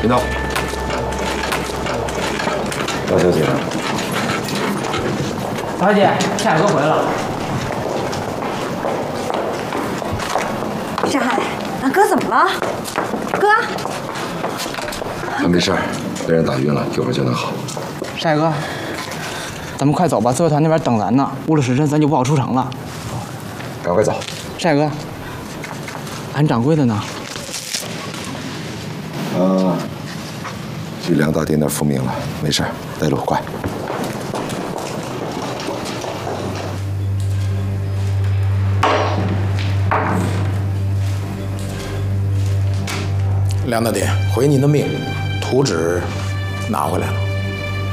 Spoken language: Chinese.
领导，大小姐， 大小姐，夏哥回来了。 山海，俺哥怎么了？哥， 他没事儿，被人打晕了，一会儿就能好。 帅哥，咱们快走吧，自卫团那边等咱呢，误了时辰咱就不好出城了。 赶快走。 帅哥，俺掌柜的呢？ 去梁大爹那儿复命了，没事儿，带路，快。 梁大爹，回您的命，图纸拿回来了。